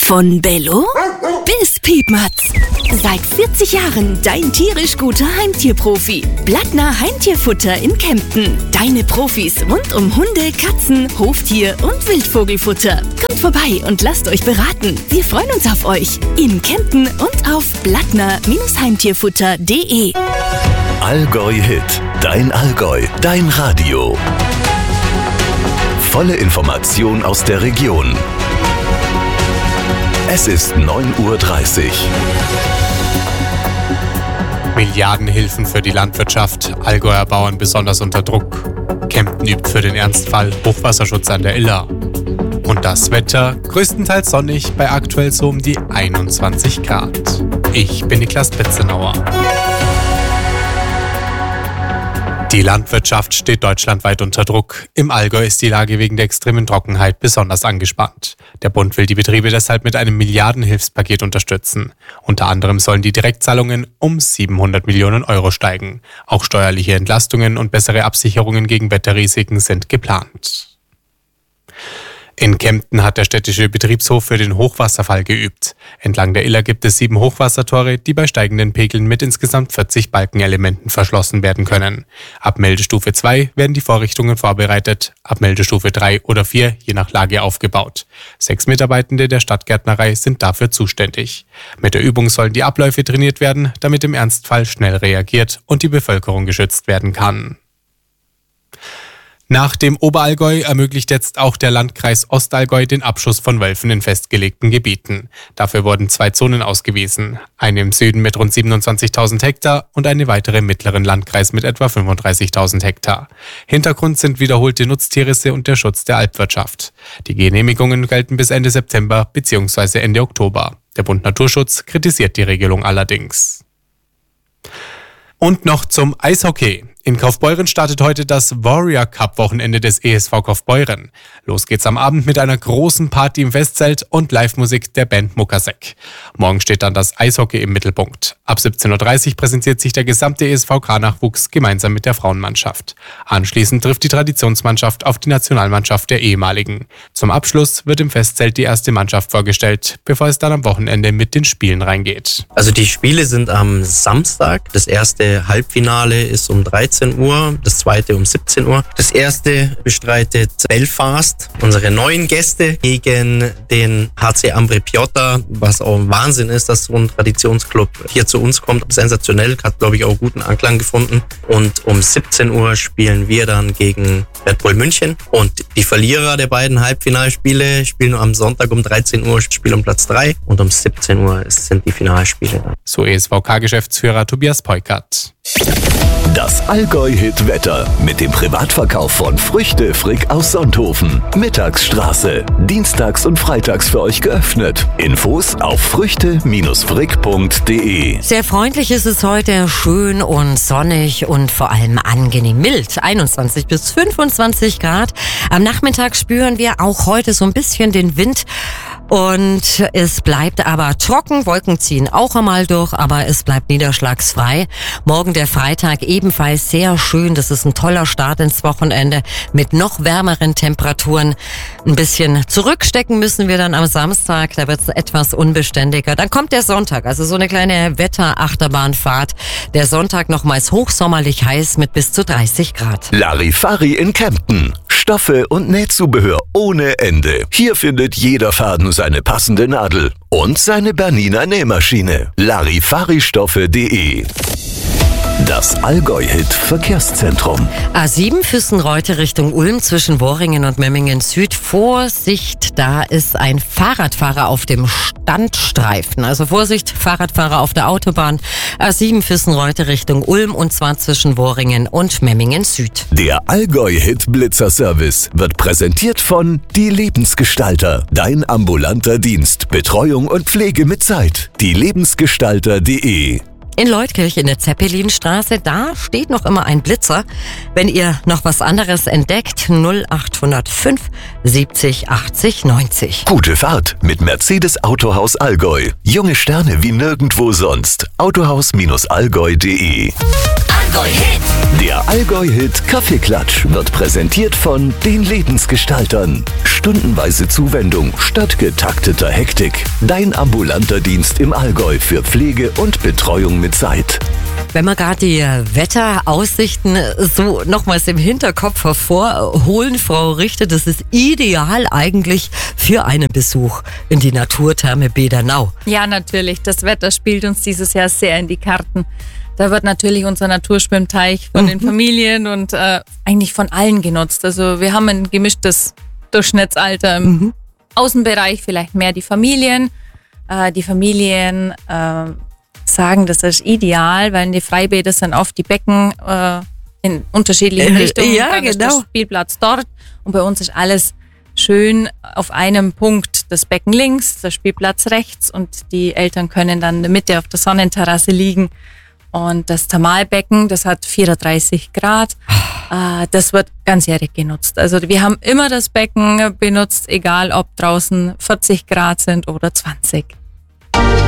Von Bello bis Piepmatz. Seit 40 Jahren dein tierisch guter Heimtierprofi. Blattner Heimtierfutter in Kempten. Deine Profis rund um Hunde, Katzen, Hoftier und Wildvogelfutter. Kommt vorbei und lasst euch beraten. Wir freuen uns auf euch. In Kempten und auf blattner-heimtierfutter.de. Allgäu Hit. Dein Allgäu. Dein Radio. Volle Information aus der Region. Es ist 9:30 Uhr. Milliardenhilfen für die Landwirtschaft, Allgäuer Bauern besonders unter Druck. Kempten übt für den Ernstfall Hochwasserschutz an der Iller. Und das Wetter größtenteils sonnig bei aktuell so um die 21 Grad. Ich bin Niklas Betzenauer. Die Landwirtschaft steht deutschlandweit unter Druck. Im Allgäu ist die Lage wegen der extremen Trockenheit besonders angespannt. Der Bund will die Betriebe deshalb mit einem Milliardenhilfspaket unterstützen. Unter anderem sollen die Direktzahlungen um 700 Millionen Euro steigen. Auch steuerliche Entlastungen und bessere Absicherungen gegen Wetterrisiken sind geplant. In Kempten hat der städtische Betriebshof für den Hochwasserfall geübt. Entlang der Iller gibt es 7 Hochwassertore, die bei steigenden Pegeln mit insgesamt 40 Balkenelementen verschlossen werden können. Ab Meldestufe 2 werden die Vorrichtungen vorbereitet, ab Meldestufe 3 oder 4 je nach Lage aufgebaut. 6 Mitarbeitende der Stadtgärtnerei sind dafür zuständig. Mit der Übung sollen die Abläufe trainiert werden, damit im Ernstfall schnell reagiert und die Bevölkerung geschützt werden kann. Nach dem Oberallgäu ermöglicht jetzt auch der Landkreis Ostallgäu den Abschuss von Wölfen in festgelegten Gebieten. Dafür wurden 2 Zonen ausgewiesen. Eine im Süden mit rund 27.000 Hektar und eine weitere im mittleren Landkreis mit etwa 35.000 Hektar. Hintergrund sind wiederholte Nutztierrisse und der Schutz der Alpwirtschaft. Die Genehmigungen gelten bis Ende September bzw. Ende Oktober. Der Bund Naturschutz kritisiert die Regelung allerdings. Und noch zum Eishockey. In Kaufbeuren startet heute das Warrior Cup Wochenende des ESV Kaufbeuren. Los geht's am Abend mit einer großen Party im Festzelt und Live-Musik der Band Muckersek. Morgen steht dann das Eishockey im Mittelpunkt. Ab 17:30 Uhr präsentiert sich der gesamte ESV-K-Nachwuchs gemeinsam mit der Frauenmannschaft. Anschließend trifft die Traditionsmannschaft auf die Nationalmannschaft der ehemaligen. Zum Abschluss wird im Festzelt die erste Mannschaft vorgestellt, bevor es dann am Wochenende mit den Spielen reingeht. Also die Spiele sind am Samstag. Das erste Halbfinale ist um 13 Uhr, das zweite um 17 Uhr. Das erste bestreitet Belfast, unsere neuen Gäste, gegen den HC Ambri Piotta, was auch ein Wahnsinn ist, dass so ein Traditionsclub hier zu uns kommt. Sensationell, hat glaube ich auch guten Anklang gefunden. Und um 17 Uhr spielen wir dann gegen Red Bull München. Und die Verlierer der beiden Halbfinalspiele spielen am Sonntag um 13 Uhr Spiel um Platz 3 und um 17 Uhr sind die Finalspiele dann. So ESVK-Geschäftsführer Tobias Peukert. Das Allgäu-Hit-Wetter mit dem Privatverkauf von Früchte Frick aus Sonthofen. Mittagsstraße. Dienstags und freitags für euch geöffnet. Infos auf früchte-frick.de. Sehr freundlich ist es heute, schön und sonnig und vor allem angenehm mild. 21 bis 25 Grad. Am Nachmittag spüren wir auch heute so ein bisschen den Wind. Und es bleibt aber trocken, Wolken ziehen auch einmal durch, aber es bleibt niederschlagsfrei. Morgen der Freitag ebenfalls sehr schön, das ist ein toller Start ins Wochenende mit noch wärmeren Temperaturen. Ein bisschen zurückstecken müssen wir dann am Samstag, da wird es etwas unbeständiger. Dann kommt der Sonntag, also so eine kleine Wetterachterbahnfahrt. Der Sonntag nochmals hochsommerlich heiß mit bis zu 30 Grad. Larifari in Kempten. Stoffe und Nähzubehör ohne Ende. Hier findet jeder Faden seine passende Nadel und seine Bernina Nähmaschine. Larifaristoffe.de. Das Allgäu-Hit Verkehrszentrum. A7 Füssenreute Richtung Ulm zwischen Worringen und Memmingen Süd. Vorsicht, da ist ein Fahrradfahrer auf dem Standstreifen. Also Vorsicht, Fahrradfahrer auf der Autobahn. A7 Füssenreute Richtung Ulm und zwar zwischen Worringen und Memmingen Süd. Der Allgäu-Hit Blitzer-Service wird präsentiert von Die Lebensgestalter. Dein ambulanter Dienst. Betreuung und Pflege mit Zeit. dielebensgestalter.de. In Leutkirch in der Zeppelinstraße, da steht noch immer ein Blitzer. Wenn ihr noch was anderes entdeckt, 0805 70 80 90. Gute Fahrt mit Mercedes Autohaus Allgäu. Junge Sterne wie nirgendwo sonst. Autohaus-allgäu.de. Allgäu-Hit. Der Allgäu-Hit Kaffeeklatsch wird präsentiert von den Lebensgestaltern. Stundenweise Zuwendung statt getakteter Hektik. Dein ambulanter Dienst im Allgäu für Pflege und Betreuung mit Zeit. Wenn wir gerade die Wetteraussichten so nochmals im Hinterkopf hervorholen, Frau Richter, das ist ideal eigentlich für einen Besuch in die Naturtherme Bedernau. Ja, natürlich. Das Wetter spielt uns dieses Jahr sehr in die Karten. Da wird natürlich unser Naturschwimmteich von den Familien und eigentlich von allen genutzt. Also wir haben ein gemischtes Durchschnittsalter im Außenbereich, vielleicht mehr die Familien. Die Familien sagen, das ist ideal, weil die Freibäder sind oft die Becken in unterschiedlichen Richtungen. Ja, dann ist der genau. Spielplatz dort und bei uns ist alles schön auf einem Punkt. Das Becken links, der Spielplatz rechts und die Eltern können dann in der Mitte auf der Sonnenterrasse liegen. Und das Thermalbecken, das hat 34 Grad. Das wird ganzjährig genutzt. Also wir haben immer das Becken benutzt, egal ob draußen 40 Grad sind oder 20.